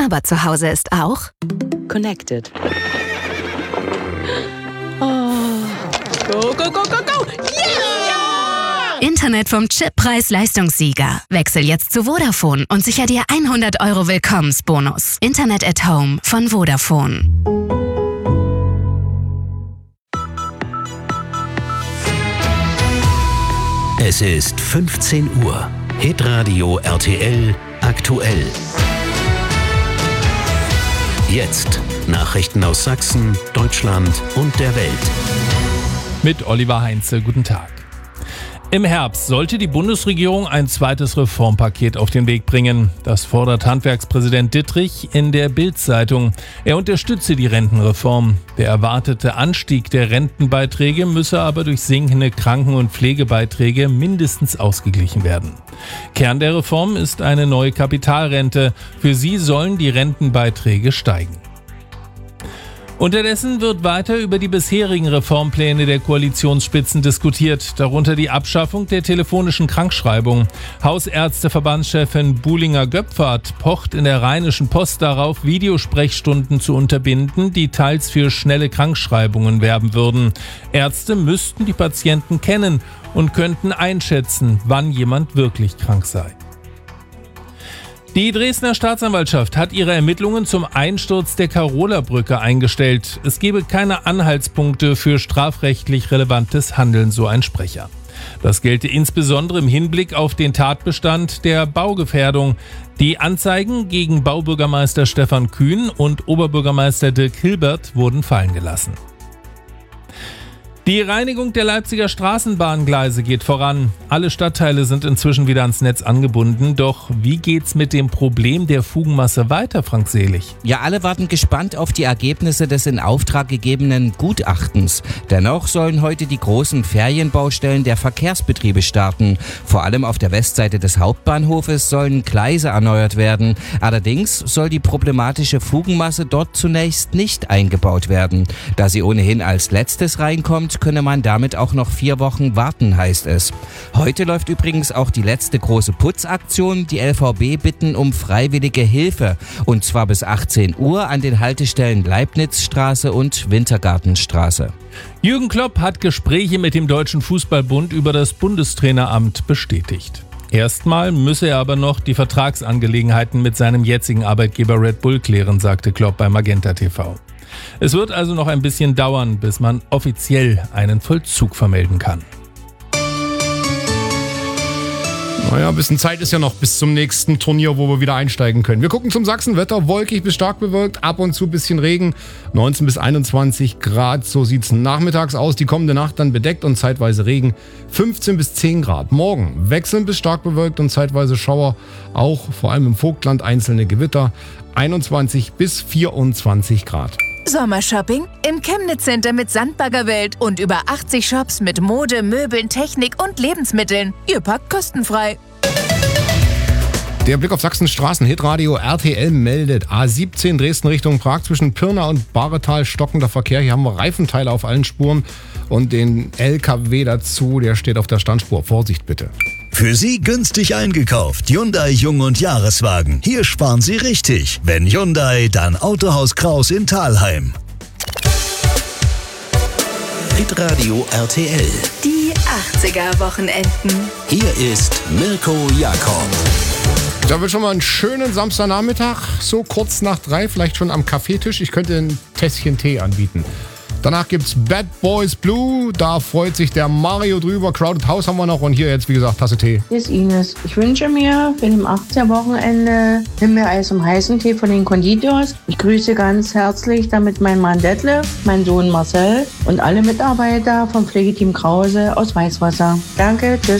Aber zu Hause ist auch Connected. Oh. Go, go, go, go, go! Yeah! Internet vom Chippreis-Leistungssieger. Wechsel jetzt zu Vodafone und sicher dir 100 € Willkommensbonus. Internet at Home von Vodafone. Es ist 15 Uhr. Hitradio RTL aktuell. Jetzt Nachrichten aus Sachsen, Deutschland und der Welt. Mit Oliver Heinze, guten Tag. Im Herbst sollte die Bundesregierung ein zweites Reformpaket auf den Weg bringen. Das fordert Handwerkspräsident Dittrich in der Bild-Zeitung. Er unterstütze die Rentenreform. Der erwartete Anstieg der Rentenbeiträge müsse aber durch sinkende Kranken- und Pflegebeiträge mindestens ausgeglichen werden. Kern der Reform ist eine neue Kapitalrente. Für sie sollen die Rentenbeiträge steigen. Unterdessen wird weiter über die bisherigen Reformpläne der Koalitionsspitzen diskutiert, darunter die Abschaffung der telefonischen Krankschreibung. Hausärzteverbandschefin Buhlinger-Göpfert pocht in der Rheinischen Post darauf, Videosprechstunden zu unterbinden, die teils für schnelle Krankschreibungen werben würden. Ärzte müssten die Patienten kennen und könnten einschätzen, wann jemand wirklich krank sei. Die Dresdner Staatsanwaltschaft hat ihre Ermittlungen zum Einsturz der Karola-Brücke eingestellt. Es gebe keine Anhaltspunkte für strafrechtlich relevantes Handeln, so ein Sprecher. Das gelte insbesondere im Hinblick auf den Tatbestand der Baugefährdung. Die Anzeigen gegen Baubürgermeister Stefan Kühn und Oberbürgermeister Dirk Hilbert wurden fallen gelassen. Die Reinigung der Leipziger Straßenbahngleise geht voran. Alle Stadtteile sind inzwischen wieder ans Netz angebunden. Doch wie geht's mit dem Problem der Fugenmasse weiter, Frank Selig? Ja, alle warten gespannt auf die Ergebnisse des in Auftrag gegebenen Gutachtens. Dennoch sollen heute die großen Ferienbaustellen der Verkehrsbetriebe starten. Vor allem auf der Westseite des Hauptbahnhofes sollen Gleise erneuert werden. Allerdings soll die problematische Fugenmasse dort zunächst nicht eingebaut werden. Da sie ohnehin als letztes reinkommt, könne man damit auch noch 4 Wochen warten, heißt es. Heute läuft übrigens auch die letzte große Putzaktion. Die LVB bitten um freiwillige Hilfe. Und zwar bis 18 Uhr an den Haltestellen Leibnizstraße und Wintergartenstraße. Jürgen Klopp hat Gespräche mit dem Deutschen Fußballbund über das Bundestraineramt bestätigt. Erstmal müsse er aber noch die Vertragsangelegenheiten mit seinem jetzigen Arbeitgeber Red Bull klären, sagte Klopp bei Magenta TV. Es wird also noch ein bisschen dauern, bis man offiziell einen Vollzug vermelden kann. Naja, ein bisschen Zeit ist ja noch bis zum nächsten Turnier, wo wir wieder einsteigen können. Wir gucken zum Sachsenwetter. Wolkig bis stark bewölkt, ab und zu ein bisschen Regen. 19 bis 21 Grad, so sieht es nachmittags aus. Die kommende Nacht dann bedeckt und zeitweise Regen. 15 bis 10 Grad. Morgen wechselnd bis stark bewölkt und zeitweise Schauer. Auch vor allem im Vogtland einzelne Gewitter. 21 bis 24 Grad. Sommershopping im Chemnitz Center mit Sandbaggerwelt und über 80 Shops mit Mode, Möbeln, Technik und Lebensmitteln. Ihr packt kostenfrei. Der Blick auf Sachsens Straßen. Hitradio RTL meldet A17 Dresden Richtung Prag zwischen Pirna und Bahretal stockender Verkehr. Hier haben wir Reifenteile auf allen Spuren und den LKW dazu, der steht auf der Standspur. Vorsicht bitte. Für Sie günstig eingekauft. Hyundai Jung- und Jahreswagen. Hier sparen Sie richtig. Wenn Hyundai, dann Autohaus Kraus in Thalheim. Hitradio RTL. Die 80er-Wochenenden. Hier ist Mirko Jakob. Da wird schon mal einen schönen Samstagnachmittag, so kurz nach 3, vielleicht schon am Kaffeetisch. Ich könnte ein Tässchen Tee anbieten. Danach gibt's Bad Boys Blue, da freut sich der Mario drüber. Crowded House haben wir noch und hier jetzt, wie gesagt, Tasse Tee. Hier ist Ines. Ich wünsche mir für dem 80er-Wochenende Himbeereis und heißen Tee von den Konditors. Ich grüße ganz herzlich damit meinen Mann Detlef, meinen Sohn Marcel und alle Mitarbeiter vom Pflegeteam Krause aus Weißwasser. Danke, tschüss.